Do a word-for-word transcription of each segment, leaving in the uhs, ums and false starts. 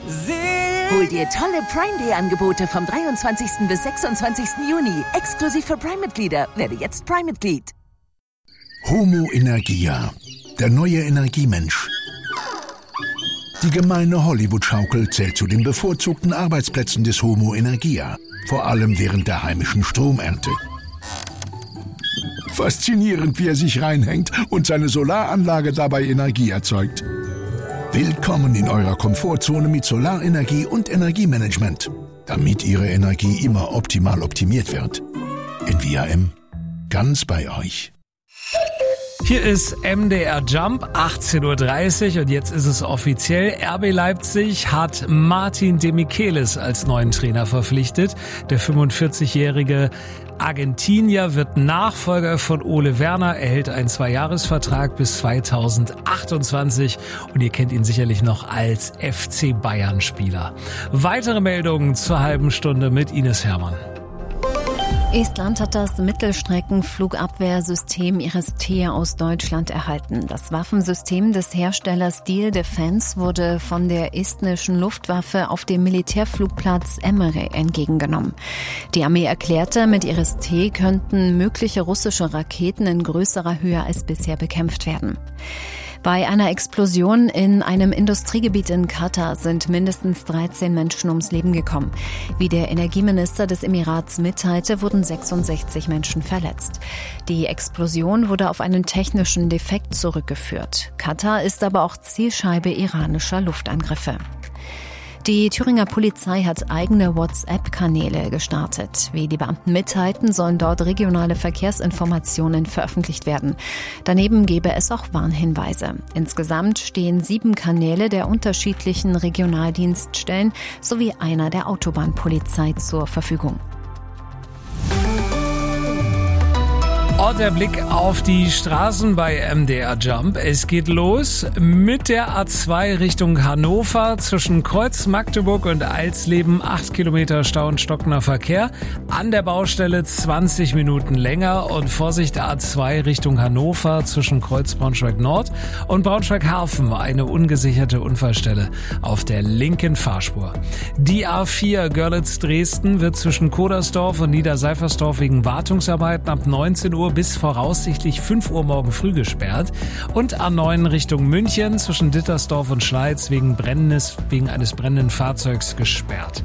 Hol dir tolle Prime-Day-Angebote vom dreiundzwanzigsten bis sechsundzwanzigsten Juni. Exklusiv für Prime-Mitglieder. Werde jetzt Prime-Mitglied. Homo Energia, der neue Energiemensch. Die gemeine Hollywood-Schaukel zählt zu den bevorzugten Arbeitsplätzen des Homo Energia, vor allem während der heimischen Stromernte. Faszinierend, wie er sich reinhängt und seine Solaranlage dabei Energie erzeugt. Willkommen in eurer Komfortzone mit Solarenergie und Energiemanagement, damit Ihre Energie immer optimal optimiert wird. In V R M, ganz bei euch. Hier ist M D R Jump, achtzehn Uhr dreißig und jetzt ist es offiziell. R B Leipzig hat Martin Demichelis als neuen Trainer verpflichtet. Der fünfundvierzigjährige Argentinier wird Nachfolger von Ole Werner, erhält einen Zweijahresvertrag bis zweitausendachtundzwanzig und ihr kennt ihn sicherlich noch als F C Bayern-Spieler. Weitere Meldungen zur halben Stunde mit Ines Hermann. Estland hat das Mittelstreckenflugabwehrsystem Iris-T aus Deutschland erhalten. Das Waffensystem des Herstellers Steel Defence wurde von der estnischen Luftwaffe auf dem Militärflugplatz Emere entgegengenommen. Die Armee erklärte, mit Iris-T könnten mögliche russische Raketen in größerer Höhe als bisher bekämpft werden. Bei einer Explosion in einem Industriegebiet in Katar sind mindestens dreizehn Menschen ums Leben gekommen. Wie der Energieminister des Emirats mitteilte, wurden sechsundsechzig Menschen verletzt. Die Explosion wurde auf einen technischen Defekt zurückgeführt. Katar ist aber auch Zielscheibe iranischer Luftangriffe. Die Thüringer Polizei hat eigene WhatsApp-Kanäle gestartet. Wie die Beamten mitteilten, sollen dort regionale Verkehrsinformationen veröffentlicht werden. Daneben gebe es auch Warnhinweise. Insgesamt stehen sieben Kanäle der unterschiedlichen Regionaldienststellen sowie einer der Autobahnpolizei zur Verfügung. Und der Blick auf die Straßen bei M D R Jump. Es geht los mit der A zwei Richtung Hannover zwischen Kreuz Magdeburg und Alsleben. acht Kilometer Stau und stockender Verkehr. An der Baustelle zwanzig Minuten länger. Und Vorsicht, A zwei Richtung Hannover zwischen Kreuz Braunschweig Nord und Braunschweig Hafen. Eine ungesicherte Unfallstelle auf der linken Fahrspur. Die A vier Görlitz Dresden wird zwischen Kodersdorf und Niederseifersdorf wegen Wartungsarbeiten ab neunzehn Uhr bis voraussichtlich fünf Uhr morgen früh gesperrt. Und A neun Richtung München zwischen Dittersdorf und Schleiz wegen Brennens, wegen eines brennenden Fahrzeugs gesperrt.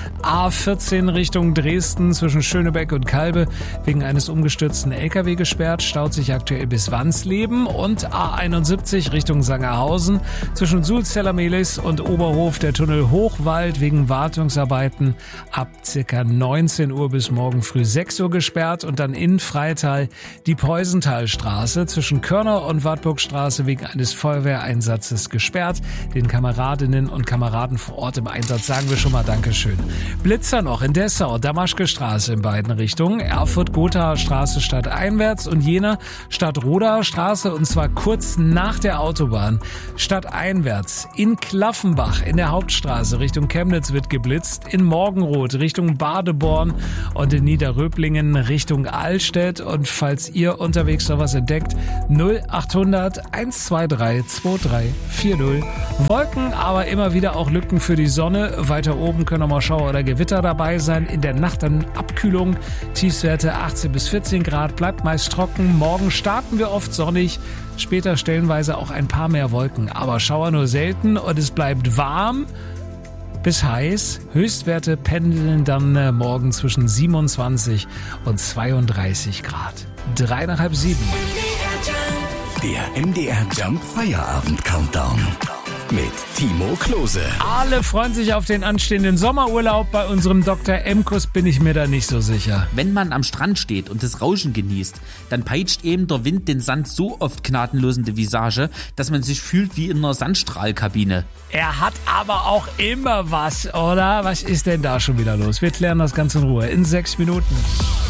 A vierzehn Richtung Dresden zwischen Schönebeck und Kalbe wegen eines umgestürzten L K W gesperrt, staut sich aktuell bis Wansleben. Und A einundsiebzig Richtung Sangerhausen zwischen Sulzeller-Mehlis und Oberhof der Tunnel Hochwald wegen Wartungsarbeiten ab circa neunzehn Uhr bis morgen früh sechs Uhr gesperrt. Und dann in Freital die Peusenthalstraße zwischen Körner und Wartburgstraße wegen eines Feuerwehreinsatzes gesperrt. Den Kameradinnen und Kameraden vor Ort im Einsatz sagen wir schon mal Dankeschön. Blitzer noch in Dessau, Damaschke Straße in beiden Richtungen, Erfurt-Gothaer Straße stadteinwärts und Jena Stadt-Rodaer Straße und zwar kurz nach der Autobahn stadteinwärts. In Klaffenbach in der Hauptstraße Richtung Chemnitz wird geblitzt, in Morgenroth Richtung Badeborn und in Niederröblingen Richtung Allstedt. Und falls ihr unterwegs noch was entdeckt, null achthundert einhundertzweiundzwanzig drei vier null. Wolken, aber immer wieder auch Lücken für die Sonne. Weiter oben können noch mal Schauer oder Gewitter dabei sein. In der Nacht dann Abkühlung. Tiefstwerte achtzehn bis vierzehn Grad. Bleibt meist trocken. Morgen starten wir oft sonnig. Später stellenweise auch ein paar mehr Wolken. Aber Schauer nur selten und es bleibt warm bis heiß. Höchstwerte pendeln dann äh, morgen zwischen siebenundzwanzig und zweiunddreißig Grad. Drei nach halb sieben. Der M D R Jump Feierabend Countdown mit Timo Klose. Alle freuen sich auf den anstehenden Sommerurlaub. Bei unserem Doktor Emkus bin ich mir da nicht so sicher. Wenn man am Strand steht und das Rauschen genießt, dann peitscht eben der Wind den Sand so oft gnadenlos in die Visage, dass man sich fühlt wie in einer Sandstrahlkabine. Er hat aber auch immer was, oder? Was ist denn da schon wieder los? Wir klären das Ganze in Ruhe in sechs Minuten.